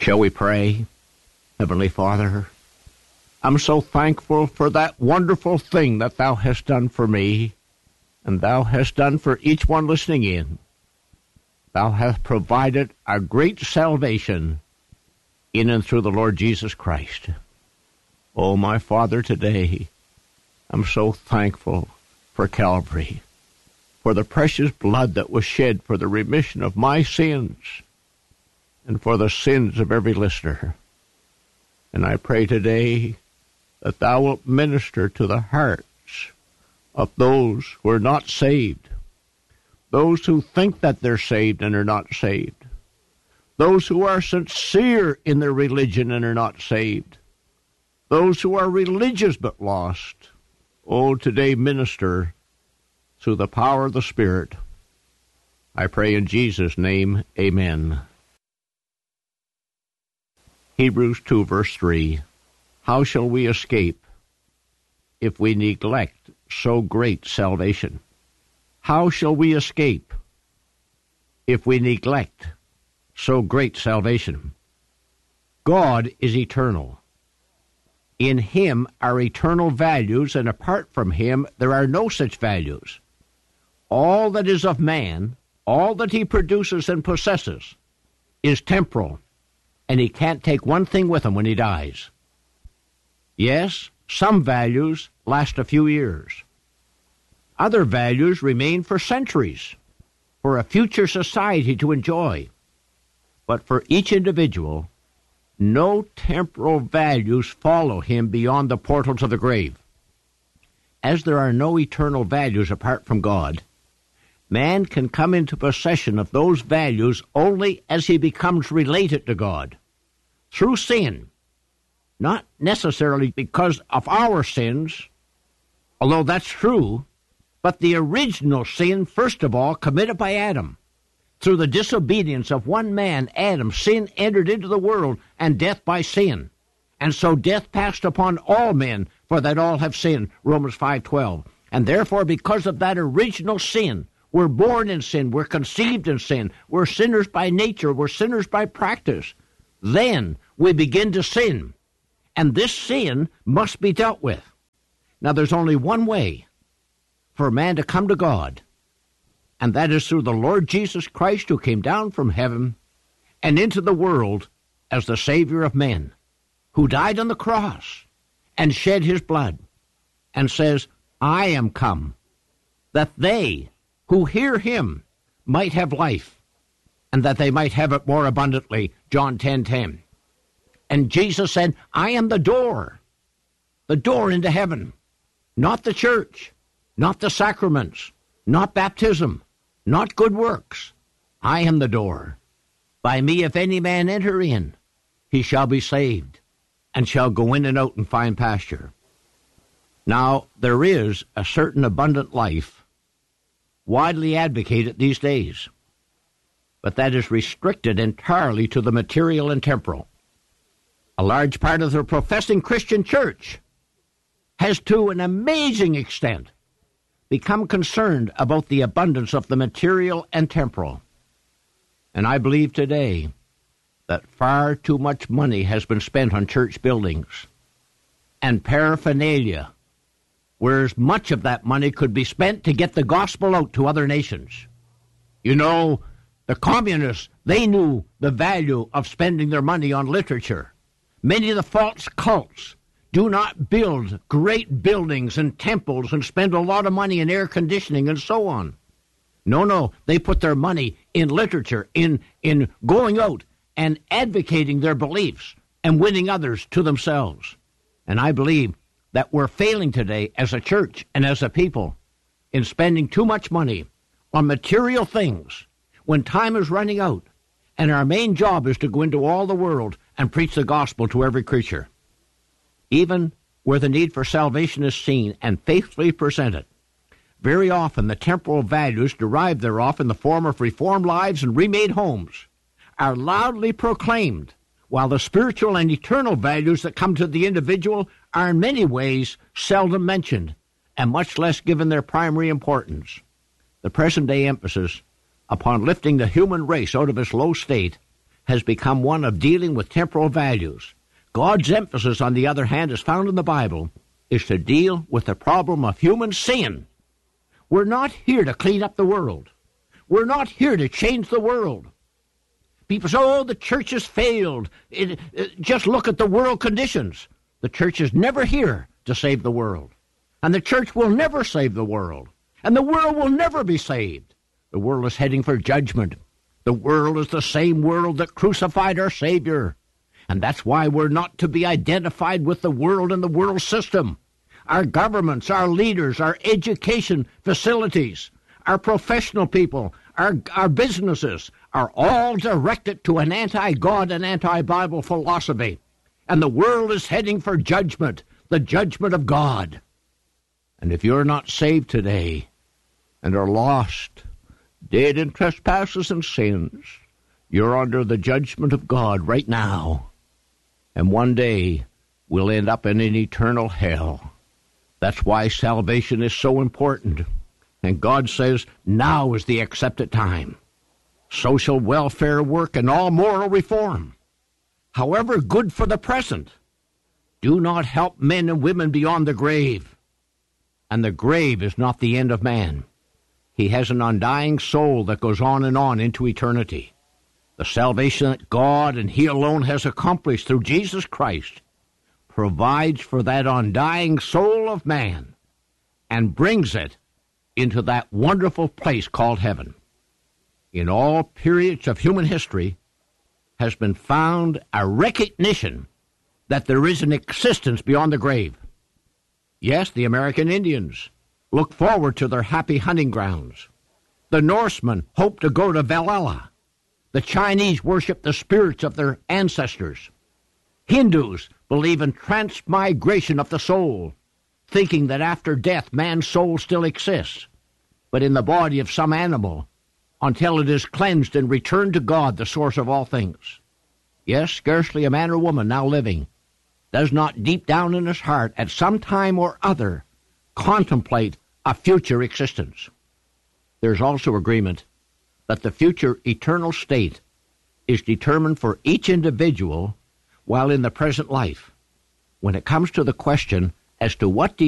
Shall we pray? Heavenly Father, I'm so thankful for that wonderful thing that Thou hast done for me, and Thou hast done for each one listening in. Thou hast provided a great salvation in and through the Lord Jesus Christ. Oh, my Father, today I'm so thankful for Calvary, for the precious blood that was shed for the remission of my sins and for the sins of every listener. And I pray today that Thou wilt minister to the hearts of those who are not saved, those who think that they're saved and are not saved, those who are sincere in their religion and are not saved, those who are religious but lost. Oh, today minister through the power of the Spirit. I pray in Jesus' name, amen. Hebrews 2, verse 3, how shall we escape if we neglect so great salvation? How shall we escape if we neglect so great salvation? God is eternal. In Him are eternal values, and apart from Him there are no such values. All that is of man, all that he produces and possesses, is temporal, and he can't take one thing with him when he dies. Yes, some values last a few years. Other values remain for centuries, for a future society to enjoy. But for each individual, no temporal values follow him beyond the portals of the grave. As there are no eternal values apart from God, man can come into possession of those values only as he becomes related to God. Through sin, not necessarily because of our sins, although that's true, but the original sin, first of all, committed by Adam. Through the disobedience of one man, Adam, sin entered into the world, and death by sin. And so death passed upon all men, for that all have sinned, Romans 5:12. And therefore, because of that original sin, we're born in sin, we're conceived in sin, we're sinners by nature, we're sinners by practice. Then we begin to sin, and this sin must be dealt with. Now, there's only one way for man to come to God, and that is through the Lord Jesus Christ, who came down from heaven and into the world as the Savior of men, who died on the cross and shed His blood, and says, I am come, that they who hear Him might have life, and that they might have it more abundantly, John 10:10. And Jesus said, I am the door into heaven, not the church, not the sacraments, not baptism, not good works. I am the door. By me, if any man enter in, he shall be saved, and shall go in and out and find pasture. Now, there is a certain abundant life widely advocated these days, but that is restricted entirely to the material and temporal. A large part of the professing Christian church has, to an amazing extent, become concerned about the abundance of the material and temporal. And I believe today that far too much money has been spent on church buildings and paraphernalia, whereas much of that money could be spent to get the gospel out to other nations. You know, the communists, they knew the value of spending their money on literature. Many of the false cults do not build great buildings and temples and spend a lot of money in air conditioning and so on. No, they put their money in literature, in going out and advocating their beliefs and winning others to themselves. And I believe that we're failing today as a church and as a people in spending too much money on material things when time is running out, and our main job is to go into all the world and preach the gospel to every creature. Even where the need for salvation is seen and faithfully presented, very often the temporal values derived thereof in the form of reformed lives and remade homes are loudly proclaimed, while the spiritual and eternal values that come to the individual are in many ways seldom mentioned, and much less given their primary importance. The present-day emphasis upon lifting the human race out of its low state has become one of dealing with temporal values. God's emphasis, on the other hand, as found in the Bible, is to deal with the problem of human sin. We're not here to clean up the world. We're not here to change the world. People say, oh, the church has failed. Just look at the world conditions. The church is never here to save the world. And the church will never save the world. And the world will never be saved. The world is heading for judgment. The world is the same world that crucified our Savior. And that's why we're not to be identified with the world and the world system. Our governments, our leaders, our education facilities, our professional people, our businesses are all directed to an anti-God and anti-Bible philosophy. And the world is heading for judgment, the judgment of God. And if you're not saved today and are lost, dead in trespasses and sins, you're under the judgment of God right now. And one day we'll end up in an eternal hell. That's why salvation is so important. And God says, now is the accepted time. Social welfare work and all moral reform, however good for the present, do not help men and women beyond the grave. And the grave is not the end of man. He has an undying soul that goes on into eternity. The salvation that God and He alone has accomplished through Jesus Christ provides for that undying soul of man and brings it into that wonderful place called heaven. In all periods of human history has been found a recognition that there is an existence beyond the grave. Yes, the American Indians look forward to their happy hunting grounds. The Norsemen hope to go to Valhalla. The Chinese worship the spirits of their ancestors. Hindus believe in transmigration of the soul, thinking that after death man's soul still exists, but in the body of some animal, until it is cleansed and returned to God, the source of all things. Yes, scarcely a man or woman now living does not deep down in his heart at some time or other contemplate a future existence. There's also agreement that the future eternal state is determined for each individual while in the present life. When it comes to the question as to what